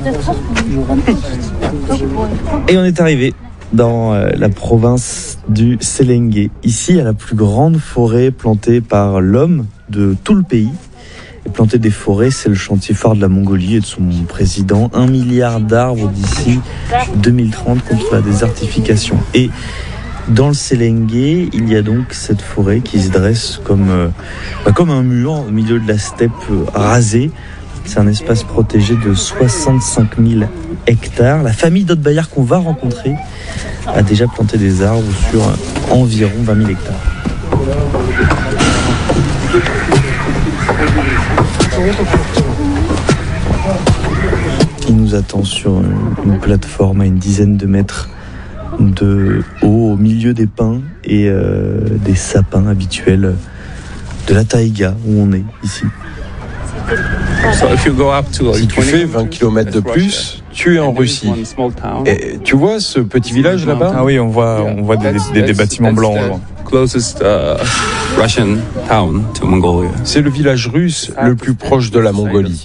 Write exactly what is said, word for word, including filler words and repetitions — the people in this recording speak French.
Et on est arrivé dans la province du Séléngué, ici à la plus grande forêt plantée par l'homme de tout le pays. Et planter des forêts, c'est le chantier phare de la Mongolie et de son président. Un milliard d'arbres d'ici deux mille trente contre la désertification. Et dans le Séléngué, il y a donc cette forêt qui se dresse comme, euh, bah comme un mur au milieu de la steppe euh, rasée. C'est un espace protégé de soixante-cinq mille hectares. La famille d'Otbayar qu'on va rencontrer a déjà planté des arbres sur environ vingt mille hectares. Il nous attend sur une plateforme à une dizaine de mètres de haut, au milieu des pins et euh, des sapins habituels de la taïga où on est ici. Si tu fais vingt kilomètres de plus, tu es en Russie. Et tu vois ce petit village là-bas ? Ah oui, on voit, on voit des, des, des bâtiments blancs. C'est le village russe le plus proche de la Mongolie.